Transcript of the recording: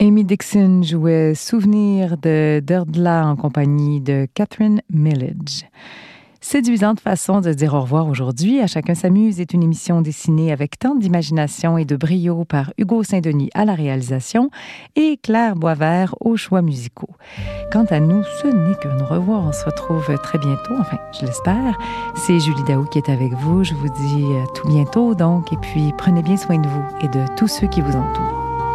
Amy Dixon jouait Souvenir de Deirdre en compagnie de Catherine Millage. Séduisante façon de dire au revoir aujourd'hui. À chacun s'amuse est une émission dessinée avec tant d'imagination et de brio par Hugo Saint-Denis à la réalisation et Claire Boisvert aux choix musicaux. Quant à nous, ce n'est qu'un au revoir. On se retrouve très bientôt, enfin, je l'espère. C'est Julie Daou qui est avec vous. Je vous dis à tout bientôt, donc, et puis prenez bien soin de vous et de tous ceux qui vous entourent.